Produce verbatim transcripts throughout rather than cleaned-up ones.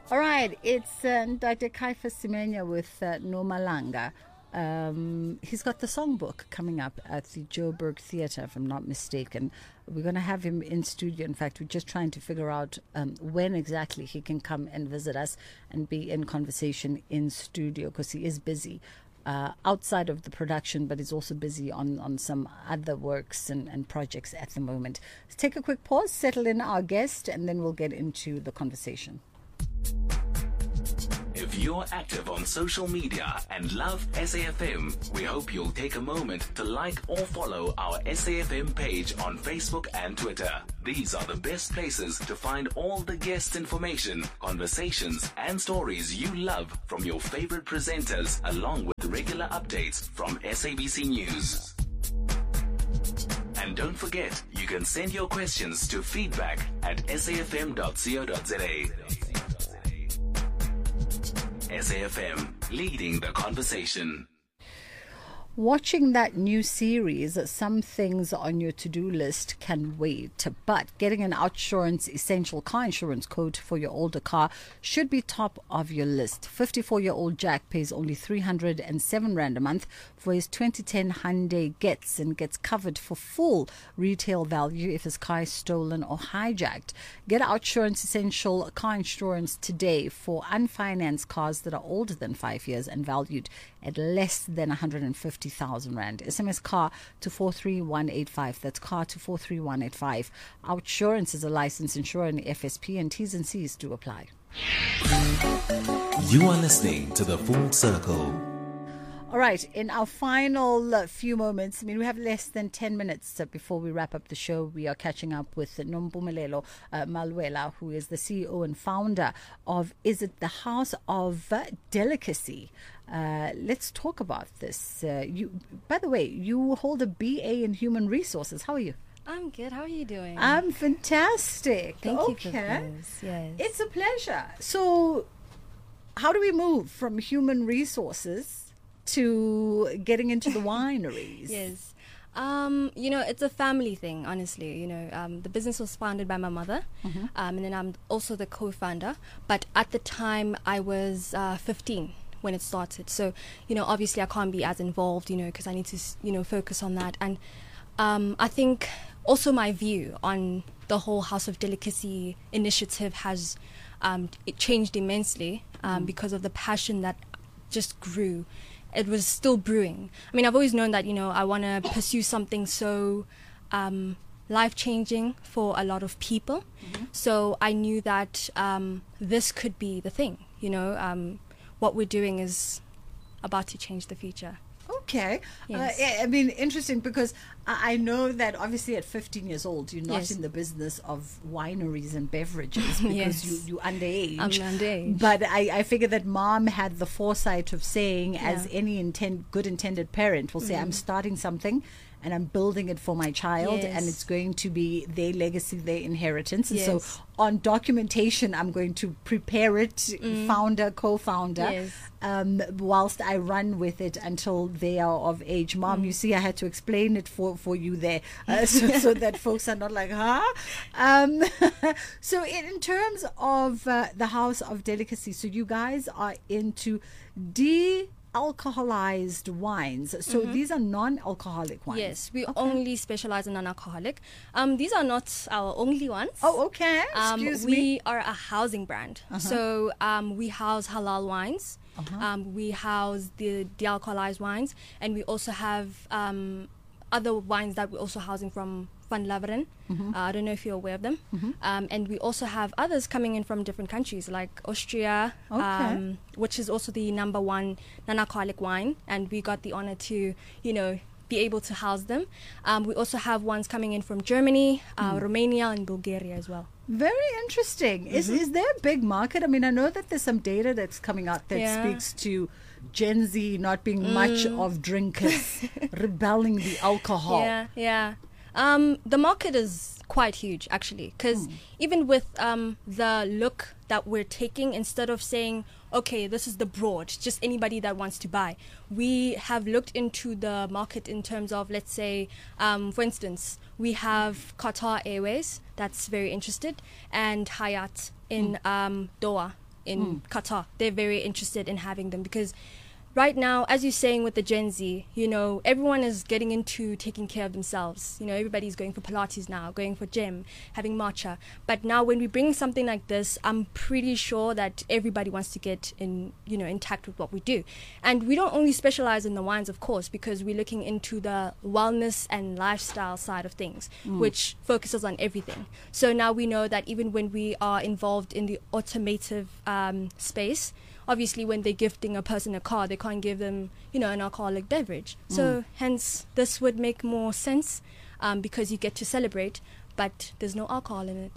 All right, it's uh, Doctor Caiphus Semenya with uh, Nomalanga. Um, he's got the songbook coming up at the Joburg Theatre, if I'm not mistaken. We're going to have him in studio. In fact, we're just trying to figure out um, when exactly he can come and visit us and be in conversation in studio, because he is busy uh, outside of the production, but he's also busy on, on some other works and, and projects at the moment. Let's take a quick pause, settle in our guest, and then we'll get into the conversation. If you're active on social media and love S A F M, we hope you'll take a moment to like or follow our S A F M page on Facebook and Twitter. These are the best places to find all the guest information, conversations, and stories you love from your favorite presenters, along with regular updates from S A B C News. And don't forget, you can send your questions to feedback at s a f m dot co dot z a. S A F M, leading the conversation. Watching that new series, some things on your to-do list can wait, but getting an OUTsurance essential car insurance quote for your older car should be top of your list. fifty-four-year-old Jack pays only three hundred seven rand a month for his twenty ten Hyundai Getz and gets covered for full retail value if his car is stolen or hijacked. Get OUTsurance essential car insurance today for unfinanced cars that are older than five years and valued at less than one hundred fifty thousand rand. S M S car to four three one eight five. That's car to four three one eight five. OUTsurance is a licensed insurer in the F S P, and T's and C's do apply. You are listening to The Full Circle. All right, in our final uh, few moments, I mean, we have less than ten minutes uh, before we wrap up the show. We are catching up with Nompumelelo uh, Malwela, who is the C E O and founder of Is It the House of uh, Delicacy. Uh, let's talk about this. Uh, you, by the way, you hold a B A in Human Resources. How are you? I'm good. How are you doing? I'm fantastic. Thank okay. you for this. Yes. It's a pleasure. So, how do we move from human resources to getting into the wineries? Yes. Um, you know, it's a family thing, honestly. You know, um, the business was founded by my mother, mm-hmm. um, and then I'm also the co-founder. But at the time, I was uh, fifteen when it started. So, you know, obviously I can't be as involved, you know, because I need to, you know, focus on that. And um, I think also my view on the whole House of Delicacy initiative has um, it changed immensely um, mm. because of the passion that just grew. It was still brewing. I mean, I've always known that, you know, I want to pursue something so um, life-changing for a lot of people. Mm-hmm. So I knew that um, this could be the thing, you know. Um, what we're doing is about to change the future. Okay. Yes. Uh, I mean, interesting, because I know that obviously at fifteen years old, you're not yes. in the business of wineries and beverages because yes. you, you're underage. I'm underage. But I, I figure that mom had the foresight of saying, yeah. as any intent, good intended parent will say, mm. I'm starting something and I'm building it for my child, yes. and it's going to be their legacy, their inheritance. And yes. so on documentation, I'm going to prepare it, mm. founder, co-founder, yes. um, whilst I run with it until they are of age. Mom, mm. you see, I had to explain it for, for you there uh, so, so that folks are not like, huh? Um, so in, in terms of uh, the House of Delicacy, so you guys are into de- alcoholized wines. So mm-hmm. these are non-alcoholic wines. Yes, we okay. only specialize in non-alcoholic. Um, these are not our only ones. Oh, okay. Um, Excuse we me. are a housing brand. Uh-huh. So um, we house halal wines. Uh-huh. Um, we house the de-alcoholized wines. And we also have um, other wines that we're also housing from Van Laveren. Mm-hmm. Uh, I don't know if you're aware of them. Mm-hmm. Um, and we also have others coming in from different countries, like Austria, okay. um, which is also the number one non-alcoholic wine. And we got the honor to, you know, be able to house them. Um, we also have ones coming in from Germany, uh, mm. Romania, and Bulgaria as well. Very interesting. Mm-hmm. Is is there a big market? I mean, I know that there's some data that's coming out that yeah. speaks to Gen Z not being mm. much of drinkers, rebelling the alcohol. Yeah, yeah. Um, the market is quite huge, actually, because mm. even with um, the look that we're taking, instead of saying, okay, this is the broad, just anybody that wants to buy, we have looked into the market in terms of, let's say, um, for instance, we have Qatar Airways that's very interested, and Hayat in mm. um, Doha in Mm. Qatar. They're very interested in having them because right now, as you're saying with the Gen Z, you know, everyone is getting into taking care of themselves. You know, everybody's going for Pilates now, going for gym, having matcha. But now when we bring something like this, I'm pretty sure that everybody wants to get in, you know, intact with what we do. And we don't only specialize in the wines, of course, because we're looking into the wellness and lifestyle side of things, Mm. which focuses on everything. So now we know that even when we are involved in the automotive um, space, obviously, when they're gifting a person a car, they can't give them, you know, an alcoholic beverage. So, Mm. hence, this would make more sense um, because you get to celebrate, but there's no alcohol in it.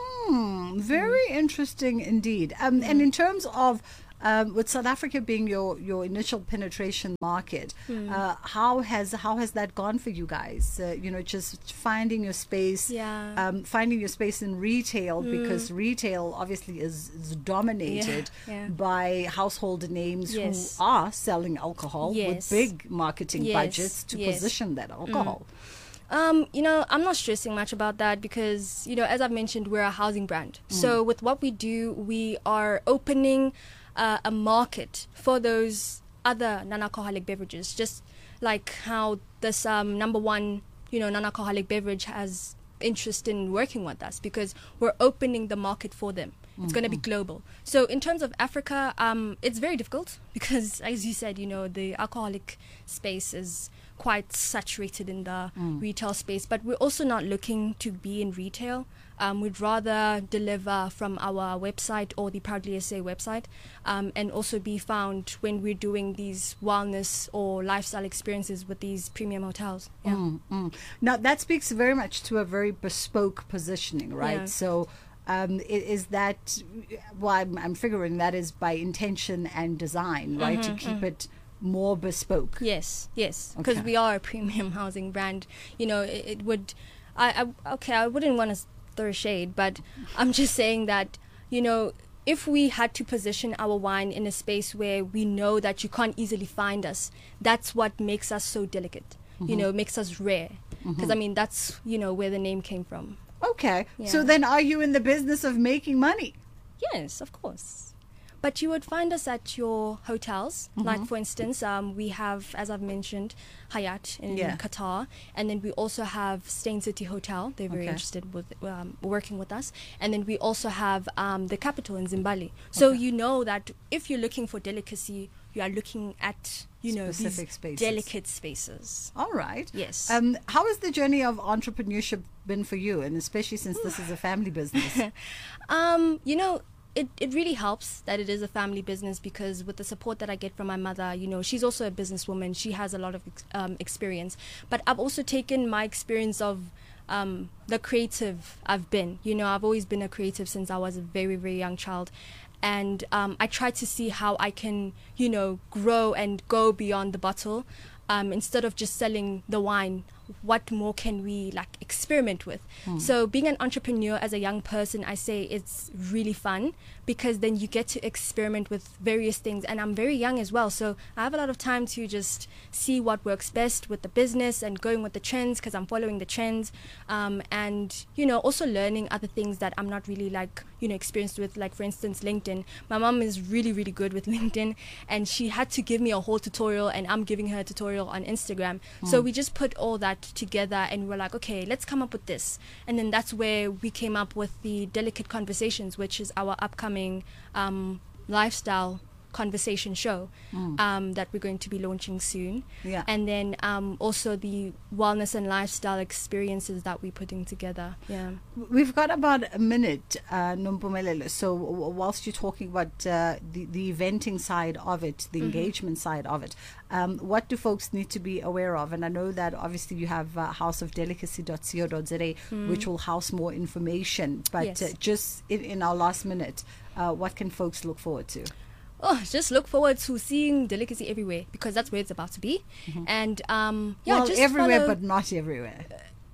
Hmm, very interesting indeed. Um, And in terms of um, with South Africa being your, your initial penetration market, uh, how has how has that gone for you guys? Uh, you know, just finding your space, Yeah. um, finding your space in retail because retail obviously is, is dominated Yeah, yeah. by household names Yes. who are selling alcohol Yes. with big marketing Yes, budgets to yes. position that alcohol. Um, you know, I'm not stressing much about that because, you know, as I've mentioned, we're a housing brand. So with what we do, we are opening uh, a market for those other non-alcoholic beverages, just like how this um, number one, you know, non-alcoholic beverage has interest in working with us because we're opening the market for them. It's going to be global. So in terms of Africa, um, it's very difficult because, as you said, you know, the alcoholic space is quite saturated in the retail space. But we're also not looking to be in retail. Um, we'd rather deliver from our website or the Proudly S A website um, and also be found when we're doing these wellness or lifestyle experiences with these premium hotels. Yeah. Mm, mm. Now that speaks very much to a very bespoke positioning, right? Yeah. So um, i- is that, well, I'm, I'm figuring that is by intention and design, right? Mm-hmm, To keep it more bespoke. Yes, yes, because Okay. we are a premium housing brand. You know, it, it would, I, I, okay, I wouldn't want to throw shade, but I'm just saying that, you know, if we had to position our wine in a space where we know that you can't easily find us, that's what makes us so delicate, you know, makes us rare. Because, I mean, that's, you know, where the name came from. Okay. So Yeah. then are you in the business of making money? Yes, of course. But you would find us at your hotels. Like, for instance, um, we have, as I've mentioned, Hyatt in Yeah. Qatar. And then we also have Stain City Hotel. They're very Okay. interested with um, working with us. And then we also have um, the capital in Zimbabwe. So Okay. you know that if you're looking for delicacy, you are looking at, you know, Specific these spaces. delicate spaces. All right. Yes. Um, how has the journey of entrepreneurship been for you? And especially since this is a family business. Um, you know, it, it really helps that it is a family business because with the support that I get from my mother, you know, she's also a businesswoman. She has a lot of ex- um, experience. But I've also taken my experience of um, the creative I've been. You know, I've always been a creative since I was a very, very young child. And um, I try to see how I can, you know, grow and go beyond the bottle. Um, instead of just selling the wine, what more can we like experiment with? So being an entrepreneur as a young person, I say it's really fun because then you get to experiment with various things. And I'm very young as well, so I have a lot of time to just see what works best with the business and going with the trends because I'm following the trends. Um, and, you know, also learning other things that I'm not really like, you know, experienced with, like for instance, LinkedIn. My mom is really, really good with LinkedIn and she had to give me a whole tutorial and I'm giving her a tutorial on Instagram. So we just put all that together and we're like, okay, let's come up with this. And then that's where we came up with the Delicate Conversations, which is our upcoming um, lifestyle conversation show um, that we're going to be launching soon. Yeah. And then um, also the wellness and lifestyle experiences that we're putting together. Yeah. We've got about a minute, uh, Nompumelelo. So w- whilst you're talking about uh, the, the eventing side of it, the engagement side of it, um, what do folks need to be aware of? And I know that obviously you have uh, house of delicacy dot co dot za, which will house more information. But Yes. uh, just in, in our last minute, uh, what can folks look forward to? Oh, just look forward to seeing delicacy everywhere because that's where it's about to be. And um, yeah, well, just everywhere, follow- but not everywhere.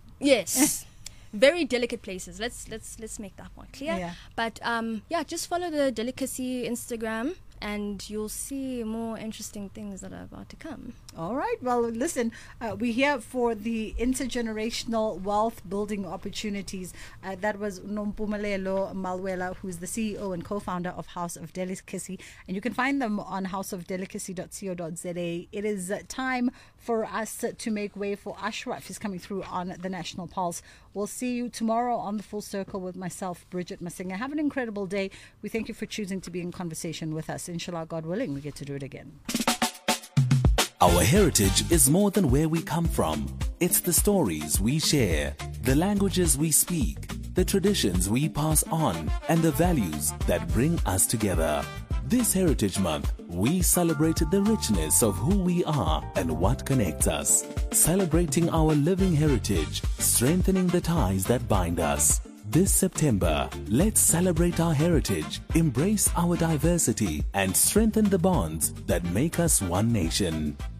yes, very delicate places. Let's let's let's make that one clear. Yeah. But um, yeah, just follow the Delicacy Instagram, and you'll see more interesting things that are about to come. All right. Well, listen, uh, we're here for the intergenerational wealth building opportunities. Uh, that was Nompumelelo Malwela, who's the C E O and co-founder of House of Delicacy. And you can find them on house of delicacy dot co dot za. It is uh, time for us to make way for Ashraf. He's coming through on the National Pulse. We'll see you tomorrow on The Full Circle with myself, Bridget Masinga. Have an incredible day. We thank you for choosing to be in conversation with us. Inshallah, God willing, we get to do it again. Our heritage is more than where we come from. It's the stories we share, the languages we speak, the traditions we pass on, and the values that bring us together. This Heritage Month, we celebrate the richness of who we are and what connects us. Celebrating our living heritage, strengthening the ties that bind us. This September, let's celebrate our heritage, embrace our diversity, and strengthen the bonds that make us one nation.